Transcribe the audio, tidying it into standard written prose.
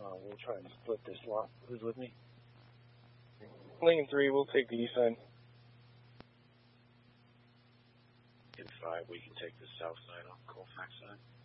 We'll try and split this lot. Who's with me? Lincoln 3, we'll take the east side. In 5, we can take the south side off Colfax side.